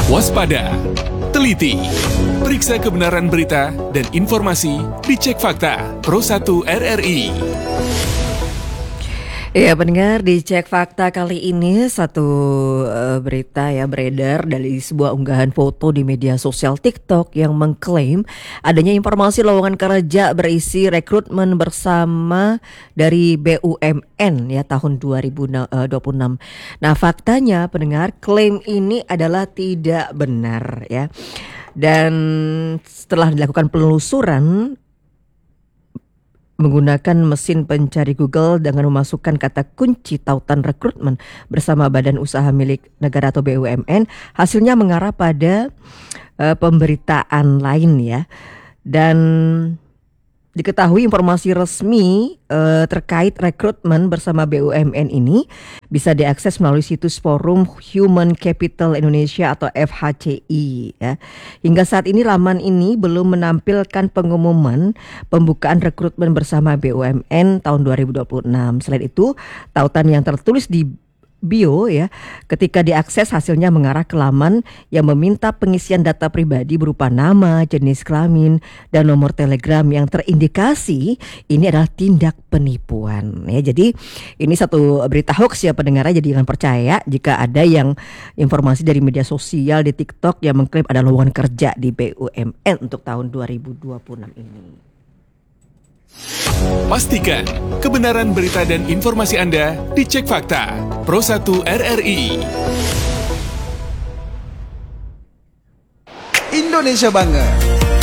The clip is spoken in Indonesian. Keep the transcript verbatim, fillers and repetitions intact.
Waspada, teliti, periksa kebenaran berita dan informasi di Cek Fakta Pro satu R R I. Ya, pendengar, di Cek Fakta kali ini satu uh, berita ya beredar dari sebuah unggahan foto di media sosial TikTok yang mengklaim adanya informasi lowongan kerja berisi rekrutmen bersama dari B U M N ya tahun dua ribu dua puluh enam. Nah, faktanya pendengar, klaim ini adalah tidak benar ya. Dan setelah dilakukan penelusuran menggunakan mesin pencari Google dengan memasukkan kata kunci tautan rekrutmen bersama badan usaha milik negara atau B U M N, hasilnya mengarah pada uh, pemberitaan lain ya. Dan diketahui informasi resmi uh, terkait rekrutmen bersama B U M N ini bisa diakses melalui situs Forum Human Capital Indonesia atau F H C I ya. Hingga saat ini laman ini belum menampilkan pengumuman pembukaan rekrutmen bersama B U M N tahun dua ribu dua puluh enam. Selain itu, tautan yang tertulis di bio ya, ketika diakses hasilnya mengarah ke laman yang meminta pengisian data pribadi berupa nama, jenis kelamin, dan nomor telegram yang terindikasi ini adalah tindak penipuan ya. Jadi ini satu berita hoax ya pendengar, jadi jangan percaya jika ada yang informasi dari media sosial di TikTok yang mengklaim ada lowongan kerja di B U M N untuk tahun dua ribu dua puluh enam ini. Pastikan kebenaran berita dan informasi Anda di Cek Fakta Pro satu R R I. Indonesia bangga